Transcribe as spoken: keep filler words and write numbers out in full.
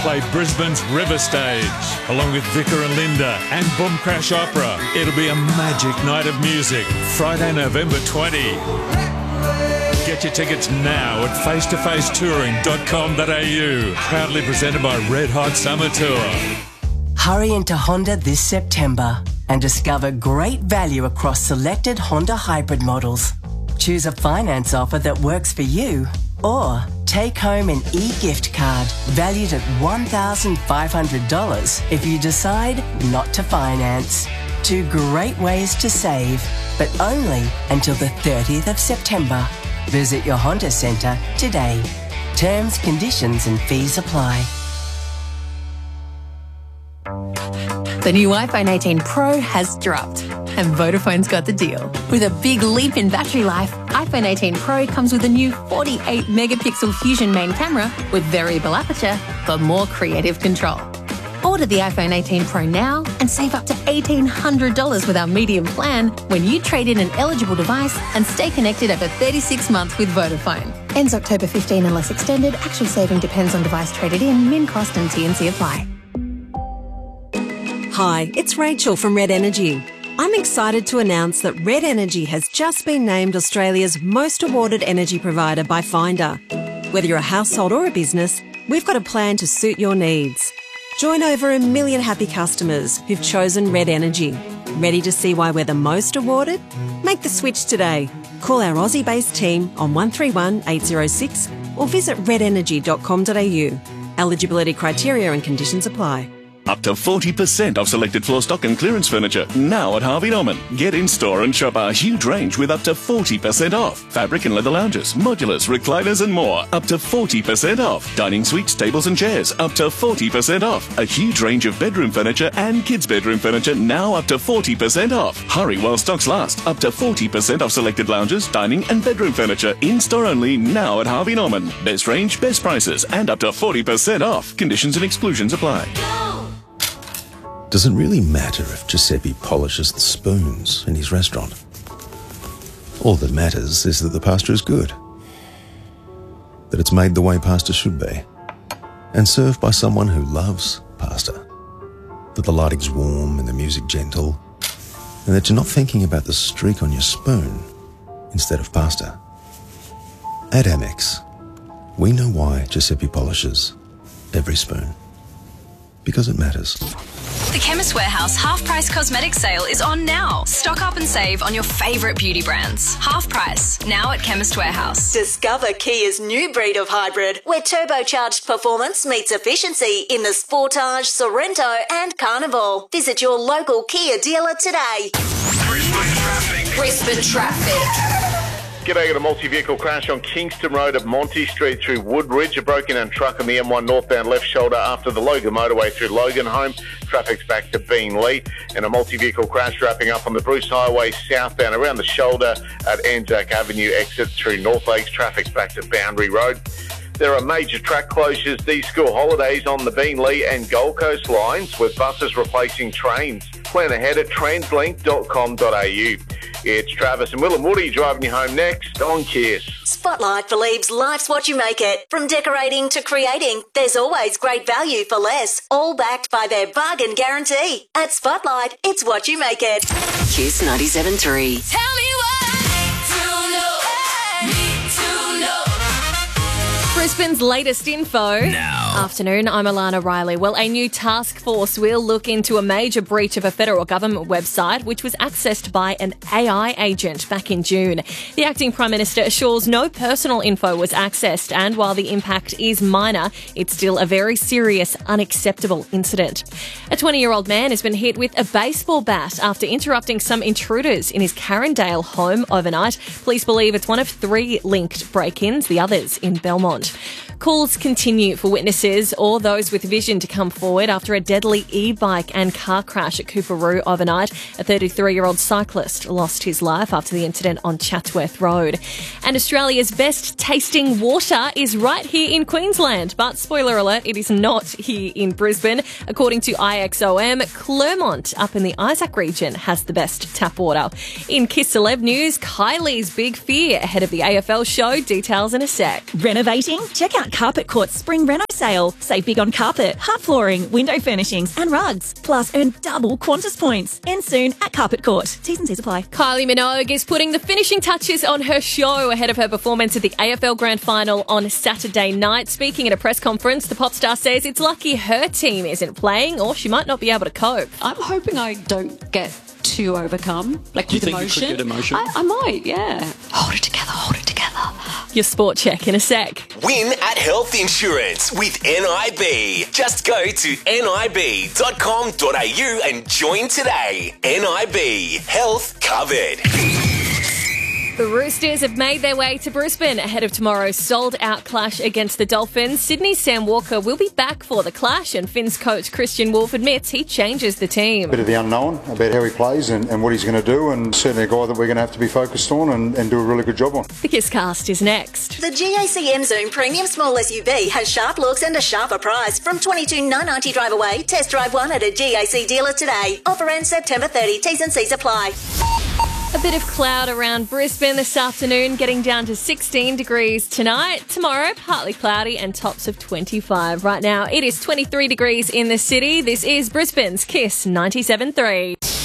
play Brisbane's River Stage, along with Vicar and Linda and Boom Crash Opera. It'll be a magic night of music, Friday, November twentieth. Get your tickets now at face to face touring dot com dot a u. Proudly presented by Red Hot Summer Tour. Hurry into Honda this September and discover great value across selected Honda hybrid models. Choose a finance offer that works for you, or take home an e-gift card valued at one thousand five hundred dollars if you decide not to finance. Two great ways to save, but only until the thirtieth of September. Visit your Honda Centre today. Terms, conditions and fees apply. The new iPhone eighteen Pro has dropped, and Vodafone's got the deal. With a big leap in battery life, iPhone eighteen Pro comes with a new forty-eight megapixel Fusion main camera with variable aperture for more creative control. Order the iPhone eighteen Pro now and save up to eighteen hundred dollars with our medium plan when you trade in an eligible device and stay connected over thirty-six months with Vodafone. Ends October fifteenth unless extended. Actual saving depends on device traded in. Min cost and T N C apply. Hi, it's Rachel from Red Energy. I'm excited to announce that Red Energy has just been named Australia's most awarded energy provider by Finder. Whether you're a household or a business, we've got a plan to suit your needs. Join over a million happy customers who've chosen Red Energy. Ready to see why we're the most awarded? Make the switch today. Call our Aussie-based team on one three one, eight zero six or visit red energy dot com dot a u. Eligibility criteria and conditions apply. Up to forty percent off selected floor stock and clearance furniture now at Harvey Norman. Get in store and shop our huge range with up to forty percent off. Fabric and leather lounges, modulars, recliners and more. Up to forty percent off. Dining suites, tables and chairs. Up to forty percent off. A huge range of bedroom furniture and kids' bedroom furniture now up to forty percent off. Hurry while stocks last. Up to forty percent off selected lounges, dining and bedroom furniture. In store only now at Harvey Norman. Best range, best prices and up to forty percent off. Conditions and exclusions apply. Does it really matter if Giuseppe polishes the spoons in his restaurant? All that matters is that the pasta is good, that it's made the way pasta should be, and served by someone who loves pasta, that the lighting's warm and the music gentle, and that you're not thinking about the streak on your spoon instead of pasta. At Amex, we know why Giuseppe polishes every spoon. Because it matters. The Chemist Warehouse Half Price Cosmetics Sale is on now. Stock up and save on your favourite beauty brands. Half price, now at Chemist Warehouse. Discover Kia's new breed of hybrid, where turbocharged performance meets efficiency in the Sportage, Sorrento and Carnival. Visit your local Kia dealer today. Brisbane traffic. Brisbane traffic. G'day, got a multi-vehicle crash on Kingston Road at Monty Street through Woodridge. A broken-down truck on the M one northbound left shoulder after the Logan motorway through Logan Home. Traffic's back to Beanley. And a multi-vehicle crash wrapping up on the Bruce Highway southbound around the shoulder at Anzac Avenue exit through North Lakes. Traffic's back to Boundary Road. There are major track closures these school holidays on the Beanley and Gold Coast lines, with buses replacing trains. Plan ahead at translink dot com dot a u. It's Travis and Will and Woody driving you home next on Kiss. Spotlight believes life's what you make it. From decorating to creating, there's always great value for less, all backed by their bargain guarantee. At Spotlight, it's what you make it. Kiss ninety-seven point three. Tell me what I need to know. Need to know. Brisbane's latest info. Now. Afternoon, I'm Alana Riley. Well, a new task force will look into a major breach of a federal government website which was accessed by an A I agent back in June. The acting Prime Minister assures no personal info was accessed, and while the impact is minor, it's still a very serious, unacceptable incident. A twenty-year-old man has been hit with a baseball bat after interrupting some intruders in his Carindale home overnight. Police believe it's one of three linked break-ins, the others in Belmont. Calls continue for witnesses or those with vision to come forward after a deadly e-bike and car crash at Cooperoo overnight. A thirty-three-year-old cyclist lost his life after the incident on Chatsworth Road. And Australia's best tasting water is right here in Queensland. But spoiler alert, it is not here in Brisbane. According to I X O M, Clermont up in the Isaac region has the best tap water. In Kiss Celeb news, Kylie's big fear ahead of the A F L show. Details in a sec. Renovating? Check out at Carpet Court's Spring Reno sale. Save big on carpet, hard flooring, window furnishings and rugs. Plus earn double Qantas points. End soon at Carpet Court. T's and C's apply. Kylie Minogue is putting the finishing touches on her show ahead of her performance at the A F L Grand Final on Saturday night. Speaking at a press conference, the pop star says it's lucky her team isn't playing or she might not be able to cope. I'm hoping I don't get too overcome, like Do you with think emotion. you could get emotional? I, I might, yeah. Hold it together, hold it together. Your sport check in a sec. Win at Health Insurance with N I B. Just go to N I B dot com dot A U and join today. N I B. Health covered. The Roosters have made their way to Brisbane ahead of tomorrow's sold-out clash against the Dolphins. Sydney's Sam Walker will be back for the clash, and Finns coach Christian Wolf admits he changes the team. A bit of the unknown about how he plays and, and what he's going to do, and certainly a guy that we're going to have to be focused on and, and do a really good job on. The Kisscast is next. The G A C M Zoom Premium Small S U V has sharp looks and a sharper price. From twenty-two thousand nine hundred ninety drive away, test drive one at a G A C dealer today. Offer ends September thirtieth. T's and C's apply. A bit of cloud around Brisbane this afternoon, getting down to sixteen degrees tonight. Tomorrow, partly cloudy and tops of twenty-five. Right now, it is twenty-three degrees in the city. This is Brisbane's Kiss ninety-seven point three.